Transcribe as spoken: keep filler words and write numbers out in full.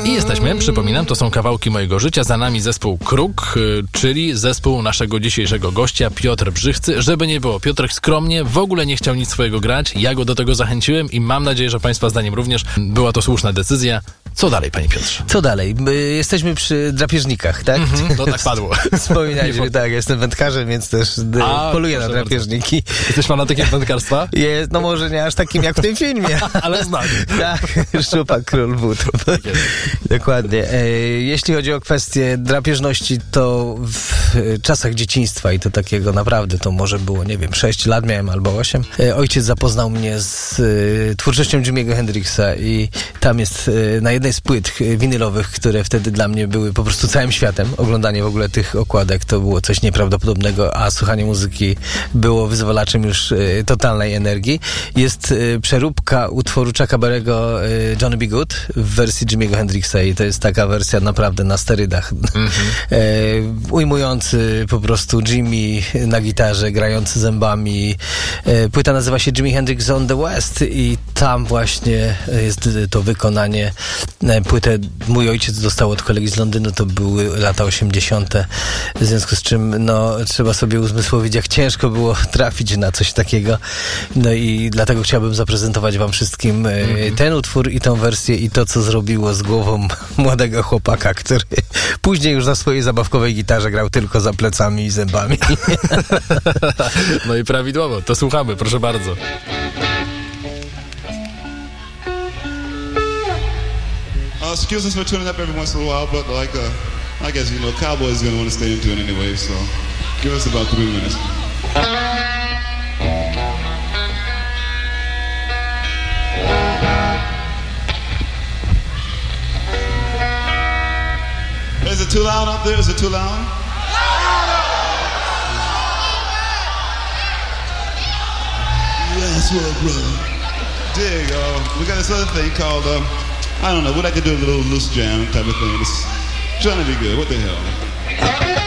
I jesteśmy, przypominam, to są kawałki mojego życia, za nami zespół Kruk, y, czyli zespół naszego dzisiejszego gościa, Piotr Brzychcy. Żeby nie było, Piotrek skromnie w ogóle nie chciał nic swojego grać, ja go do tego zachęciłem i mam nadzieję, że Państwa zdaniem również była to słuszna decyzja. Co dalej, panie Piotrze? Co dalej? My jesteśmy przy drapieżnikach, tak? Mm-hmm, to tak padło. Wspominałeś, że tak, jestem wędkarzem, więc też A, poluję na drapieżniki. Bardzo. Jesteś fanatykiem wędkarstwa? Jest, no może nie aż takim jak w tym filmie. Ale znam. Tak, Szczupak Król Butów. Tak dokładnie. E, jeśli chodzi o kwestię drapieżności, to w czasach dzieciństwa i to takiego naprawdę, to może było, nie wiem, sześć lat miałem albo osiem. E, ojciec zapoznał mnie z e, twórczością Jimiego Hendrixa i tam jest e, na jednej z płyt winylowych, które wtedy dla mnie były po prostu całym światem. Oglądanie w ogóle tych okładek to było coś nieprawdopodobnego, a słuchanie muzyki było wyzwalaczem już y, totalnej energii. Jest y, przeróbka utworu Chucka Berry'ego y, Johnny B. Good w wersji Jimiego Hendrixa i to jest taka wersja naprawdę na sterydach. Mm-hmm. y, ujmujący po prostu Jimmy na gitarze, grający zębami. Y, płyta nazywa się Jimi Hendrix on the West i tam właśnie jest to wykonanie. Płytę mój ojciec dostał od kolegi z Londynu, to były lata osiemdziesiąte, w związku z czym no, trzeba sobie uzmysłowić, jak ciężko było trafić na coś takiego. No i dlatego chciałbym zaprezentować wam wszystkim mm-hmm. ten utwór i tą wersję i to, co zrobiło z głową młodego chłopaka, który później już na swojej zabawkowej gitarze grał tylko za plecami i zębami. No i prawidłowo, to słuchamy, proszę bardzo. Uh, excuse us for tuning up every once in a while, but like, uh, I guess, you know, Cowboys are going to want to stay in tune anyway, so give us about three minutes. Is it too loud up there? Is it too loud? Yes, well, brother. Dig, uh, we got this other thing called, um, I don't know, we'd like to do a little loose jam type of thing. It's trying to be good. What the hell?